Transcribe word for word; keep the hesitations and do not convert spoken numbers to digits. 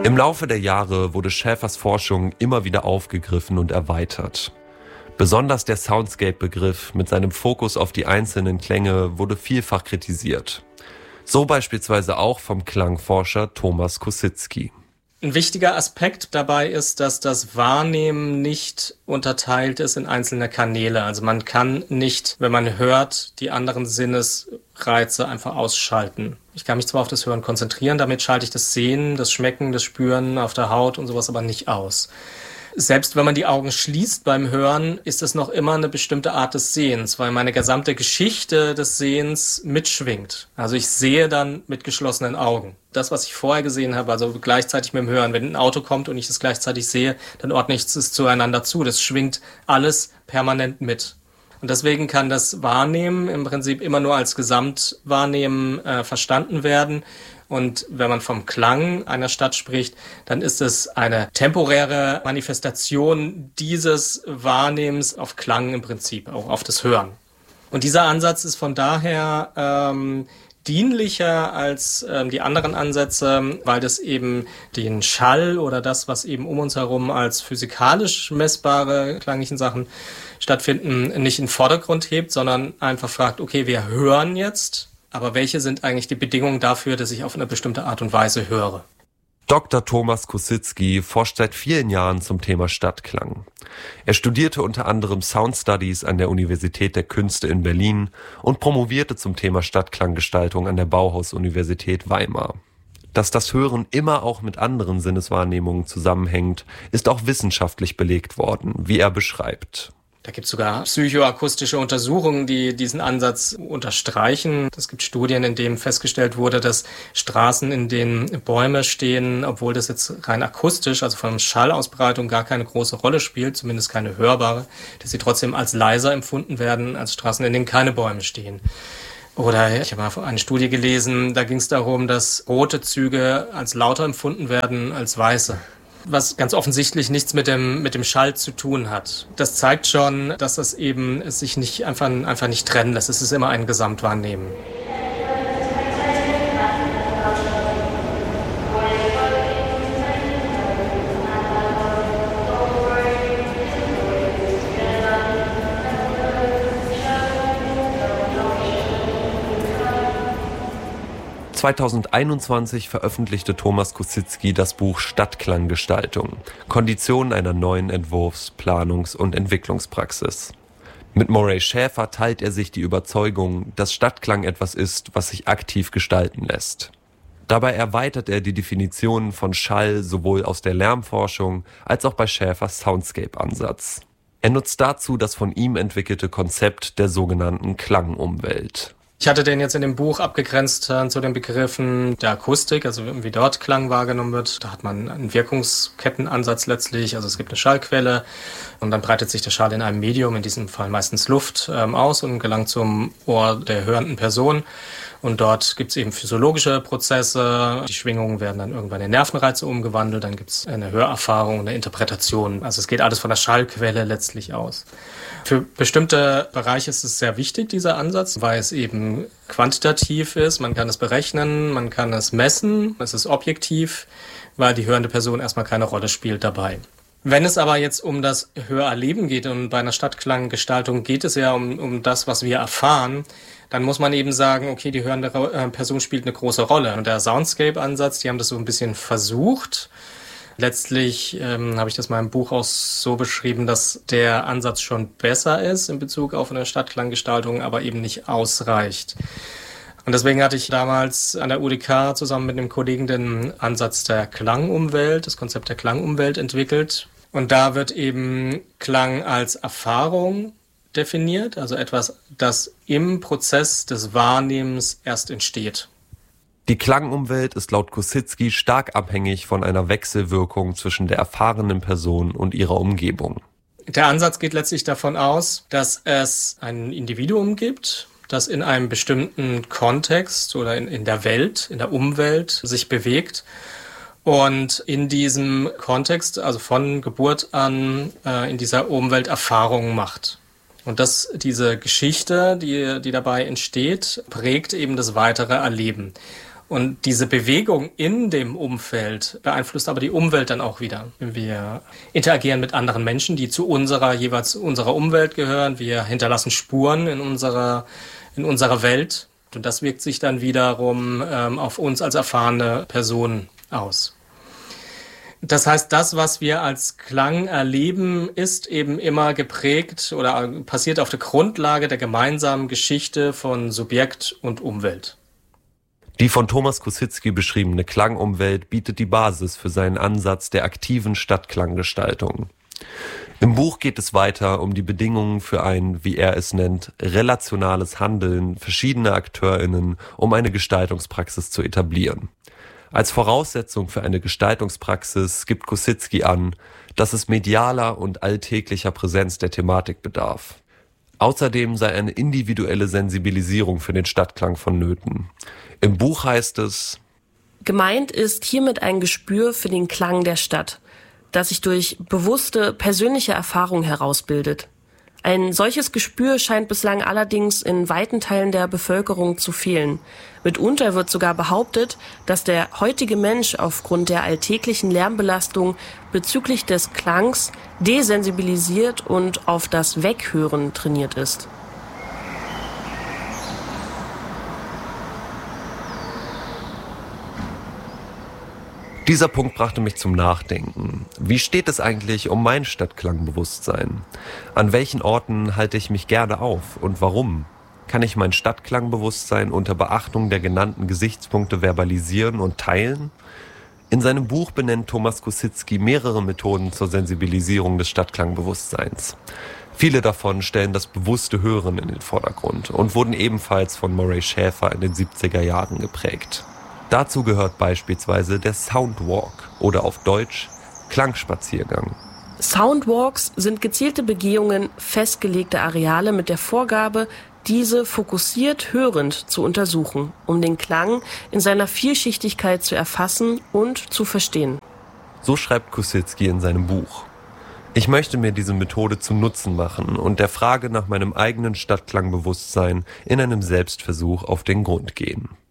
Im Laufe der Jahre wurde Schäfers Forschung immer wieder aufgegriffen und erweitert. Besonders der Soundscape-Begriff mit seinem Fokus auf die einzelnen Klänge wurde vielfach kritisiert. So beispielsweise auch vom Klangforscher Thomas Kosinski. Ein wichtiger Aspekt dabei ist, dass das Wahrnehmen nicht unterteilt ist in einzelne Kanäle. Also man kann nicht, wenn man hört, die anderen Sinnesreize einfach ausschalten. Ich kann mich zwar auf das Hören konzentrieren, damit schalte ich das Sehen, das Schmecken, das Spüren auf der Haut und sowas aber nicht aus. Selbst wenn man die Augen schließt beim Hören, ist es noch immer eine bestimmte Art des Sehens, weil meine gesamte Geschichte des Sehens mitschwingt. Also ich sehe dann mit geschlossenen Augen. Das, was ich vorher gesehen habe, also gleichzeitig mit dem Hören, wenn ein Auto kommt und ich es gleichzeitig sehe, dann ordne ich es zueinander zu. Das schwingt alles permanent mit. Und deswegen kann das Wahrnehmen im Prinzip immer nur als Gesamtwahrnehmen äh, verstanden werden. Und wenn man vom Klang einer Stadt spricht, dann ist es eine temporäre Manifestation dieses Wahrnehmens auf Klang im Prinzip, auch auf das Hören. Und dieser Ansatz ist von daher ähm, dienlicher als ähm, die anderen Ansätze, weil das eben den Schall oder das, was eben um uns herum als physikalisch messbare klanglichen Sachen stattfinden, nicht in den Vordergrund hebt, sondern einfach fragt, okay, wir hören jetzt, aber welche sind eigentlich die Bedingungen dafür, dass ich auf eine bestimmte Art und Weise höre? Doktor Thomas Kosinski forscht seit vielen Jahren zum Thema Stadtklang. Er studierte unter anderem Sound Studies an der Universität der Künste in Berlin und promovierte zum Thema Stadtklanggestaltung an der Bauhaus-Universität Weimar. Dass das Hören immer auch mit anderen Sinneswahrnehmungen zusammenhängt, ist auch wissenschaftlich belegt worden, wie er beschreibt. Da gibt es sogar psychoakustische Untersuchungen, die diesen Ansatz unterstreichen. Es gibt Studien, in denen festgestellt wurde, dass Straßen, in denen Bäume stehen, obwohl das jetzt rein akustisch, also von der Schallausbreitung gar keine große Rolle spielt, zumindest keine hörbare, dass sie trotzdem als leiser empfunden werden als Straßen, in denen keine Bäume stehen. Oder ich habe mal eine Studie gelesen, da ging es darum, dass rote Züge als lauter empfunden werden als weiße, was ganz offensichtlich nichts mit dem mit dem Schall zu tun hat. Das zeigt schon, dass das eben es sich nicht einfach einfach nicht trennen lässt. Es ist immer ein Gesamtwahrnehmen. zweitausendeinundzwanzig veröffentlichte Thomas Kosinski das Buch Stadtklanggestaltung – Konditionen einer neuen Entwurfs-, Planungs- und Entwicklungspraxis. Mit Murray Schäfer teilt er sich die Überzeugung, dass Stadtklang etwas ist, was sich aktiv gestalten lässt. Dabei erweitert er die Definitionen von Schall sowohl aus der Lärmforschung als auch bei Schäfers Soundscape-Ansatz. Er nutzt dazu das von ihm entwickelte Konzept der sogenannten Klangumwelt. Ich hatte den jetzt in dem Buch abgegrenzt äh, zu den Begriffen der Akustik, also wie dort Klang wahrgenommen wird. Da hat man einen Wirkungskettenansatz letztlich, also es gibt eine Schallquelle und dann breitet sich der Schall in einem Medium, in diesem Fall meistens Luft, ähm, aus und gelangt zum Ohr der hörenden Person. Und dort gibt es eben physiologische Prozesse, die Schwingungen werden dann irgendwann in Nervenreize umgewandelt, dann gibt es eine Hörerfahrung, eine Interpretation. Also es geht alles von der Schallquelle letztlich aus. Für bestimmte Bereiche ist es sehr wichtig, dieser Ansatz, weil es eben quantitativ ist, man kann es berechnen, man kann es messen, es ist objektiv, weil die hörende Person erstmal keine Rolle spielt dabei. Wenn es aber jetzt um das Hörerleben geht und bei einer Stadtklanggestaltung geht es ja um, um das, was wir erfahren, dann muss man eben sagen, okay, die hörende Person spielt eine große Rolle. Und der Soundscape-Ansatz, die haben das so ein bisschen versucht. Letztlich ähm, habe ich das mal im Buch auch so beschrieben, dass der Ansatz schon besser ist in Bezug auf eine Stadtklanggestaltung, aber eben nicht ausreicht. Und deswegen hatte ich damals an der U D K zusammen mit einem Kollegen den Ansatz der Klangumwelt, das Konzept der Klangumwelt entwickelt. Und da wird eben Klang als Erfahrung definiert, also etwas, das im Prozess des Wahrnehmens erst entsteht. Die Klangumwelt ist laut Kosinski stark abhängig von einer Wechselwirkung zwischen der erfahrenen Person und ihrer Umgebung. Der Ansatz geht letztlich davon aus, dass es ein Individuum gibt, das in einem bestimmten Kontext oder in, in der Welt, in der Umwelt sich bewegt und in diesem Kontext, also von Geburt an, äh, in dieser Umwelt Erfahrungen macht. Und dass diese Geschichte, die, die dabei entsteht, prägt eben das weitere Erleben. Und diese Bewegung in dem Umfeld beeinflusst aber die Umwelt dann auch wieder. Wir interagieren mit anderen Menschen, die zu unserer jeweils unserer Umwelt gehören. Wir hinterlassen Spuren in unserer, in unserer Welt. Und das wirkt sich dann wiederum ähm, auf uns als erfahrene Personen aus. Das heißt, das, was wir als Klang erleben, ist eben immer geprägt oder passiert auf der Grundlage der gemeinsamen Geschichte von Subjekt und Umwelt. Die von Thomas Kosinski beschriebene Klangumwelt bietet die Basis für seinen Ansatz der aktiven Stadtklanggestaltung. Im Buch geht es weiter um die Bedingungen für ein, wie er es nennt, relationales Handeln verschiedener AkteurInnen, um eine Gestaltungspraxis zu etablieren. Als Voraussetzung für eine Gestaltungspraxis gibt Kosinski an, dass es medialer und alltäglicher Präsenz der Thematik bedarf. Außerdem sei eine individuelle Sensibilisierung für den Stadtklang vonnöten. Im Buch heißt es: Gemeint ist hiermit ein Gespür für den Klang der Stadt, das sich durch bewusste persönliche Erfahrung herausbildet. Ein solches Gespür scheint bislang allerdings in weiten Teilen der Bevölkerung zu fehlen. Mitunter wird sogar behauptet, dass der heutige Mensch aufgrund der alltäglichen Lärmbelastung bezüglich des Klangs desensibilisiert und auf das Weghören trainiert ist. Dieser Punkt brachte mich zum Nachdenken. Wie steht es eigentlich um mein Stadtklangbewusstsein? An welchen Orten halte ich mich gerne auf und warum? Kann ich mein Stadtklangbewusstsein unter Beachtung der genannten Gesichtspunkte verbalisieren und teilen? In seinem Buch benennt Thomas Kosinski mehrere Methoden zur Sensibilisierung des Stadtklangbewusstseins. Viele davon stellen das bewusste Hören in den Vordergrund und wurden ebenfalls von Murray Schafer in den siebziger Jahren geprägt. Dazu gehört beispielsweise der Soundwalk oder auf Deutsch Klangspaziergang. Soundwalks sind gezielte Begehungen festgelegter Areale mit der Vorgabe, diese fokussiert hörend zu untersuchen, um den Klang in seiner Vielschichtigkeit zu erfassen und zu verstehen. So schreibt Kosinski in seinem Buch. Ich möchte mir diese Methode zu Nutzen machen und der Frage nach meinem eigenen Stadtklangbewusstsein in einem Selbstversuch auf den Grund gehen.